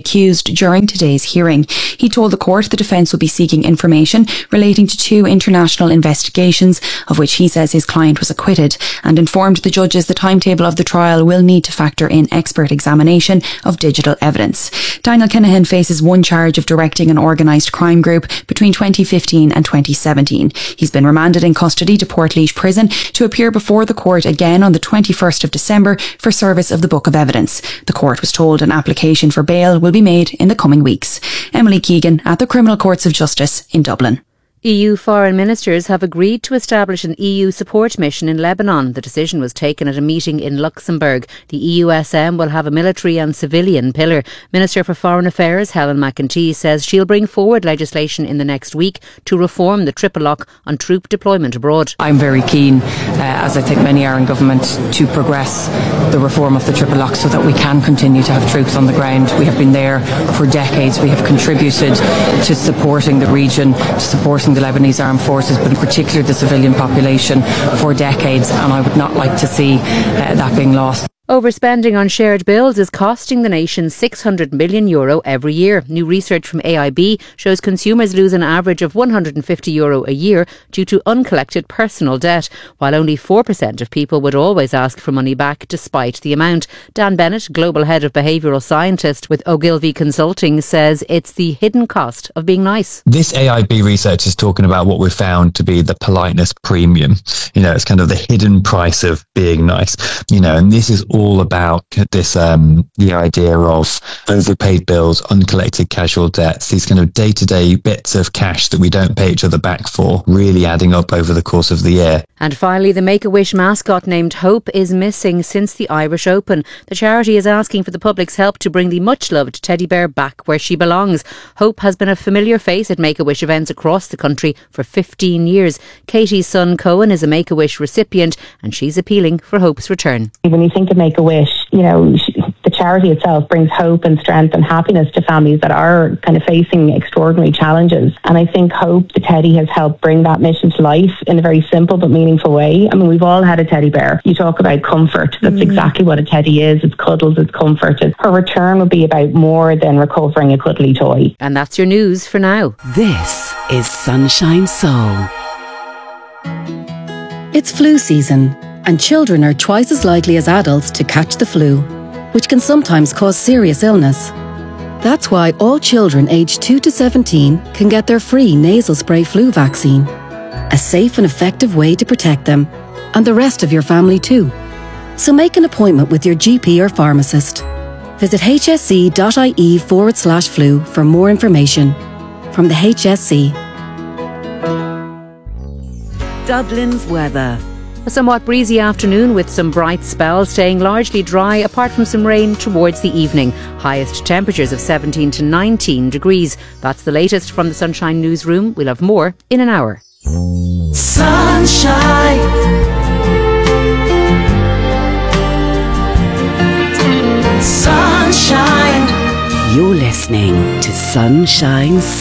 accused during today's hearing. He told the court the defence will be seeking information relating to 2 international investigations, of which he says his client was acquitted, and informed the judges the timetable of the trial will need to factor in expert examination of digital evidence. Daniel Kinahan faces 1 charge of directing an organised crime group between 2015 and 2017. He's been remanded in custody to Portlaoise Prison to appear before the court again on the 21st of December for service of the Book of Evidence. The court was told an application for bail will be made in the coming weeks. Emily Keegan at the Criminal Courts of Justice in Dublin. EU foreign ministers have agreed to establish an EU support mission in Lebanon. The decision was taken at a meeting in Luxembourg. The EUSM will have a military and civilian pillar. Minister for Foreign Affairs Helen McEntee says she'll bring forward legislation in the next week to reform the triple lock on troop deployment abroad. I'm very keen, as I think many are in government, to progress the reform of the triple lock so that we can continue to have troops on the ground. We have been there for decades. We have contributed to supporting the region, to supporting the Lebanese armed forces, but in particular the civilian population for decades, and I would not like to see that being lost. Overspending on shared bills is costing the nation €600 million every year. New research from AIB shows consumers lose an average of €150 a year due to uncollected personal debt, while only 4% of people would always ask for money back despite the amount. Dan Bennett, Global Head of Behavioural Scientist with Ogilvy Consulting, says it's the hidden cost of being nice. This AIB research is talking about what we've found to be the politeness premium. It's kind of the hidden price of being nice. And this is all about this, the idea of overpaid bills, uncollected casual debts, these kind of day-to-day bits of cash that we don't pay each other back for, really adding up over the course of the year. And finally, the Make-A-Wish mascot named Hope is missing since the Irish Open. The charity is asking for the public's help to bring the much-loved teddy bear back where she belongs. Hope has been a familiar face at Make-A-Wish events across the country for 15 years. Katie's son Cohen is a Make-A-Wish recipient and she's appealing for Hope's return. When you think of Make-A-Wish, the charity itself brings hope and strength and happiness to families that are kind of facing extraordinary challenges. And I think Hope, the teddy, has helped bring that mission to life in a very simple but meaningful way. I mean, we've all had a teddy bear. You talk about comfort. That's exactly what a teddy is. It's cuddles, it's comfort. Her return would be about more than recovering a cuddly toy. And that's your news for now. This is Sunshine Soul. It's flu season, and children are twice as likely as adults to catch the flu, which can sometimes cause serious illness. That's why all children aged 2 to 17 can get their free nasal spray flu vaccine, a safe and effective way to protect them, and the rest of your family too. So make an appointment with your GP or pharmacist. Visit hsc.ie/flu for more information. From the HSC. Dublin's weather. A somewhat breezy afternoon with some bright spells, staying largely dry apart from some rain towards the evening. Highest temperatures of 17 to 19 degrees. That's the latest from the Sunshine Newsroom. We'll have more in an hour. Sunshine. Sunshine. You're listening to Sunshine